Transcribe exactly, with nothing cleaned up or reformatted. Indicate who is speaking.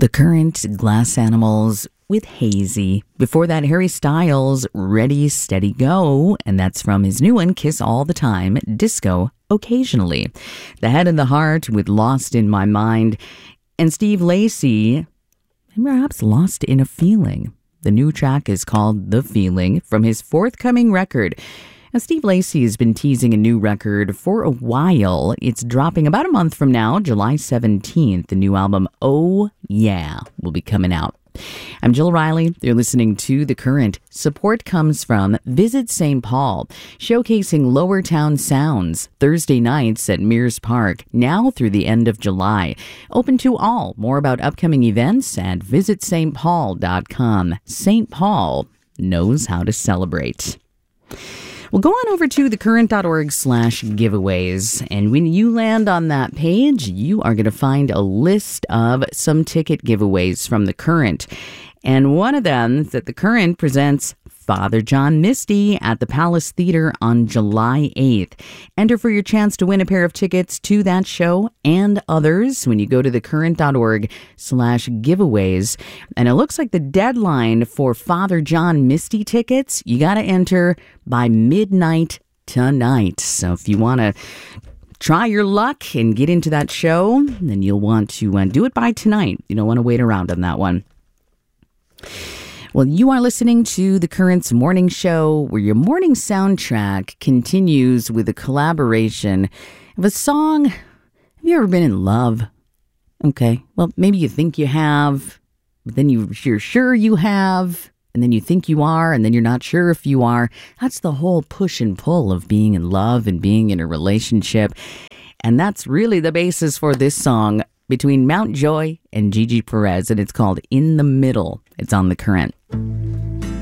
Speaker 1: The Current, Glass Animals with Hazy. Before that, Harry Styles, Ready, Steady, Go. And that's from his new one, Kiss All the Time, Disco Occasionally. The Head and the Heart with Lost in My Mind. And Steve Lacy, and perhaps Lost in a Feeling. The new track is called The Feeling from his forthcoming record. Now, Steve Lacy has been teasing a new record for a while. It's dropping about a month from now, July seventeenth. The new album, Oh Yeah, will be coming out. I'm Jill Riley. You're listening to The Current. Support comes from Visit Saint Paul, showcasing Lower Town sounds Thursday nights at Mears Park, now through the end of July. Open to all. More about upcoming events at visit st paul dot com. Saint Paul knows how to celebrate. Well, go on over to thecurrent.org slash giveaways. And when you land on that page, you are going to find a list of some ticket giveaways from The Current. And one of them is that The Current presents Father John Misty at the Palace Theater on July eighth. Enter for your chance to win a pair of tickets to that show and others when you go to thecurrent.org slash giveaways. And it looks like the deadline for Father John Misty tickets, you got to enter by midnight tonight. So if you want to try your luck and get into that show, then you'll want to uh, do it by tonight. You don't want to wait around on that one. Well, you are listening to The Current's morning show, where your morning soundtrack continues with a collaboration of a song. Have you ever been in love? Okay, well, maybe you think you have, but then you, you're sure you have, and then you think you are, and then you're not sure if you are. That's the whole push and pull of being in love and being in a relationship. And that's really the basis for this song between Mountjoy and Gigi Perez, and it's called In the Middle. It's on The Current.